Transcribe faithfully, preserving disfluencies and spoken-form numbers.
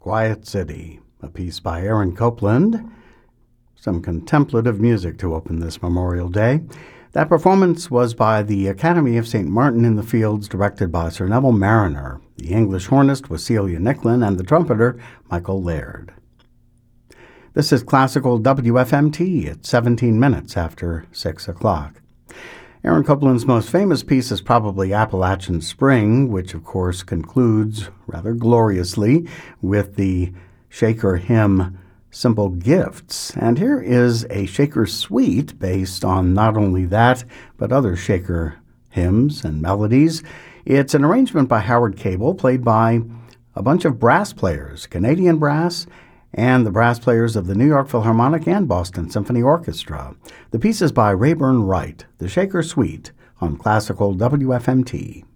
Quiet City, a piece by Aaron Copland. Some contemplative music to open this Memorial Day. That performance was by the Academy of Saint Martin in the Fields, directed by Sir Neville Marriner. The English hornist was Celia Nicklin, and the trumpeter, Michael Laird. This is Classical W F M T at seventeen minutes after six o'clock. Aaron Copland's most famous piece is probably Appalachian Spring, which of course concludes rather gloriously with the Shaker hymn Simple Gifts. And here is a Shaker suite based on not only that, but other Shaker hymns and melodies. It's an arrangement by Howard Cable, played by a bunch of brass players, Canadian brass, and the brass players of the New York Philharmonic and Boston Symphony Orchestra. The piece is by Rayburn Wright, the Shaker Suite, on Classical W F M T.